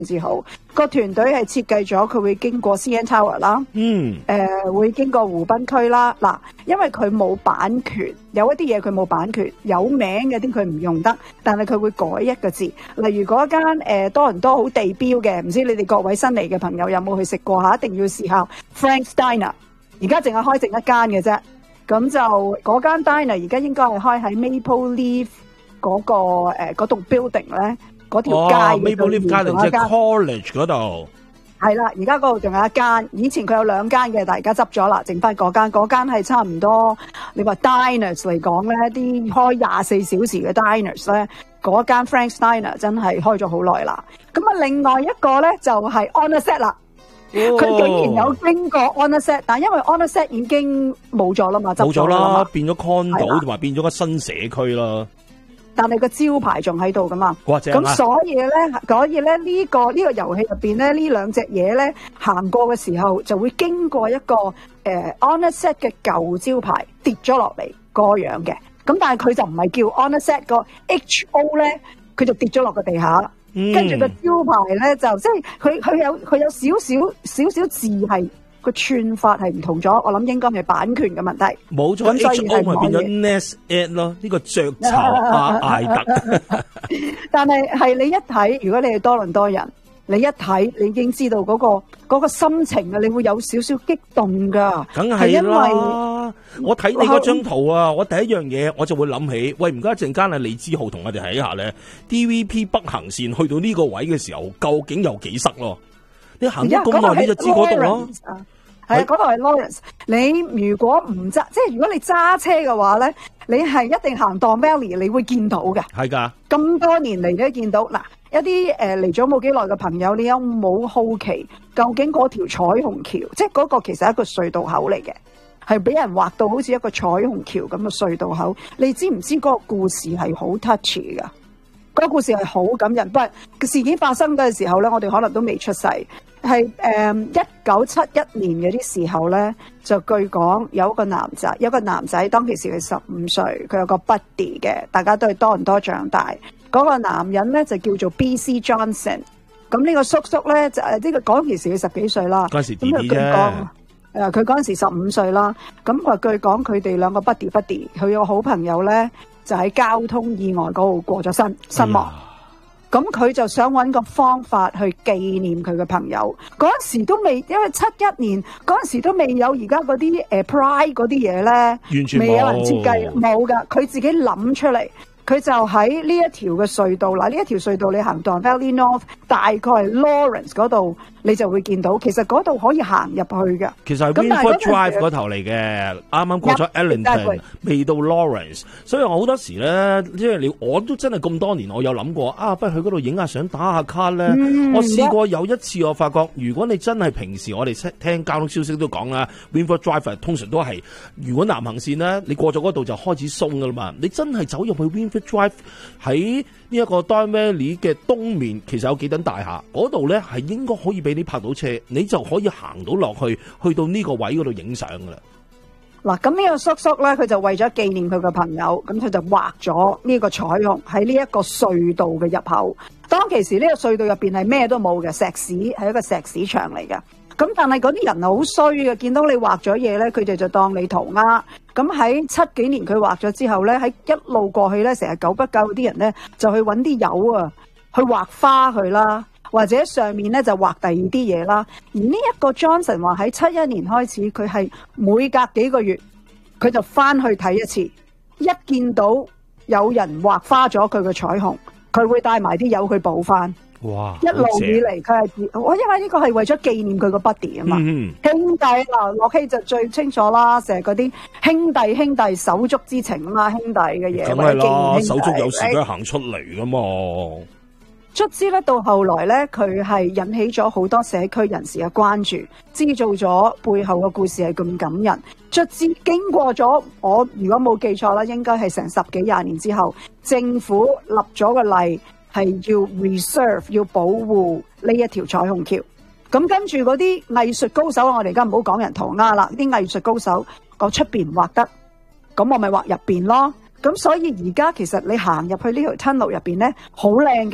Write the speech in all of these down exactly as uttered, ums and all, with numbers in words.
至好。個團隊係設計咗，佢會經過 C N Tower 啦， 嗯， 誒、呃、會經過湖濱區啦。嗱，因為佢冇版權，有一啲嘢佢冇版權，有名嘅啲佢唔用得，但係佢會改一個字。例如嗰間誒多倫多好地標嘅，唔知你哋各位新嚟嘅朋友有冇去食過嚇？一定要試下 Frank's Diner。而家淨係開剩一間嘅啫，咁就嗰間 Diner 而家應該係開喺 Maple Leaf 嗰、嗰個誒嗰棟 building 咧。嗰條街、哦、 Maple Leaf Garden 即係 College 嗰度，係啦。而家嗰度仲有一間，以前佢有兩間嘅，但係而家執咗啦，剩翻嗰間。嗰間係差唔多，你話 diners 嚟講咧，啲開廿四小時嘅 diners 咧，嗰間 Frank's Diner 真係開咗好耐啦。咁啊，另外一個咧就係、是、Honor Set 啦，佢、哦、竟然有經過 Honor Set， 但係因為 Honor Set 已經冇咗啦嘛，執咗啦， 變咗 condo 同埋變咗個新社區啦。 但係個招牌仲喺度噶嘛？ 咁、 啊、所以咧，所以咧呢、這個呢、這個遊戲入邊咧，呢兩隻嘢咧行過嘅時候，就會經過一個誒、呃、Honor Set 嘅舊招牌跌咗落嚟個樣嘅。咁但係佢就唔係叫 Honor Set 個 H O 咧，佢就跌咗落個地下，嗯、跟住個招牌咧就即係佢佢有佢有少少少少字係。個串法係唔同咗，我諗應該係版權嘅問題。 冇錯 ，H O 咪變咗 Nest Egg 咯，呢個雀巢阿艾特。 但係係你一睇，如果你係多倫多人，你一睇你已經知道嗰、嗰個、嗰個心情啊，你會有少少激動噶。 梗係啦，我睇你嗰張圖啊，我第一樣嘢我就會諗起，喂，唔該一陣間啊，李之浩同我哋睇下咧 ，D V P 北行線去到呢個位嘅時候，究竟有幾塞咯？你行咗咁耐，你就知嗰度咯。 係啊，嗰度係 Lawrence。你如果唔揸，即係如果你揸車嘅話咧，你係一定行 Don Valley，你會見到嘅。係噶，咁多年嚟都見到。嗱，一啲誒嚟咗冇幾耐嘅朋友，你有冇好奇究竟嗰條彩虹橋，即係嗰個其實係一個隧道口嚟嘅，係俾人畫到好似一個彩虹橋咁嘅隧道口。你知唔知嗰個故事係好 touchy 噶？嗰個故事係好感人，不過事件發生嘅時候咧，我哋可能都未出世。係誒一九七一年嗰啲時候咧，就據講有一個男仔，有一個男仔當其時佢十五歲，佢有個 buddy 嘅，大家都係多倫多長大。嗰、那個男人咧就叫做 B C Johnson。咁呢個叔叔咧就誒呢個講其時佢十幾歲啦， 嗰陣時 B B 啫。 誒佢嗰陣時十五歲啦。咁佢據講佢哋兩個 buddy buddy，佢有個好朋友咧就喺交通意外嗰度過咗身身亡。咁佢就想揾個方法去紀念佢嘅朋友。嗰陣時都未，因為七一年嗰陣時都未有而家嗰啲誒 Pride 嗰啲嘢咧， 完全未有人設計，冇噶，佢自己諗出嚟。佢就喺呢一條嘅隧道啦，呢一條隧道你行 Don Valley North， 大概係 Lawrence 嗰度，你就會見到。其實嗰度可以行入去嘅。 其實係 Winford Drive 嗰頭嚟嘅，啱啱過咗 Eglinton， 未到 Lawrence。所以我好多時咧，即係你我都真係咁多年，我有諗過啊，不如去嗰度影下相、打下卡咧。嗯、我試過有一次，我發覺如果你真係平時我哋聽交通消息都講啦 ，Winford Drive 通常都係如果南行線咧，你過咗嗰度就開始鬆噶啦嘛。你真係走入去 Winford Drive 喺呢一個 Don Valley 嘅東面，其實有幾棟大廈，嗰度咧係應該可以俾你泊到車，你就可以行到落去，去到呢個位嗰度影相噶啦。 嗱，咁呢個叔叔咧，佢就為咗紀念佢嘅朋友，咁佢就畫咗呢個彩虹喺呢一個隧道嘅入口。當其時呢個隧道入邊係咩都冇嘅，石屎係一個石屎牆嚟嘅。咁但係嗰啲人好衰嘅，見到你畫咗嘢咧，佢哋就當你塗鴉。咁喺七幾年佢畫咗之後咧，喺一路過去咧，成日久不久啲人咧就去揾啲油啊，去畫花佢啦，或者上面咧就畫第二啲嘢啦。而呢一個 Johnson 話喺七一年開始，佢係每隔幾個月佢就翻去睇一次，一見到有人畫花咗佢嘅彩虹，佢會帶埋啲油去補翻。哇！一路以嚟佢係我因為呢個係為咗紀念佢個 buddy 啊嘛，嗯、兄弟嗱，洛希就最清楚啦，成日嗰啲兄弟兄弟手足之情啊嘛，兄弟嘅嘢， 梗係啦，手足有時都行出嚟噶嘛。 卒之咧，到後來咧，佢係引起咗好多社區人士嘅關注，知道咗背後嘅故事係咁感人。卒之經過咗，我如果冇記錯啦，應該係成十幾廿年之後，政府立咗個例。係要 reserve 要保護呢一條彩虹橋，咁跟住嗰啲藝術高手，我哋而家唔好講人塗鴉啦，啲藝術高手講出邊畫得，咁我咪畫入邊咯。咁所以而家其實你行入去呢條 tunnel 入邊咧，好靚噶，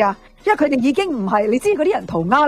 因為佢哋已經唔係你知嗰啲人塗鴉。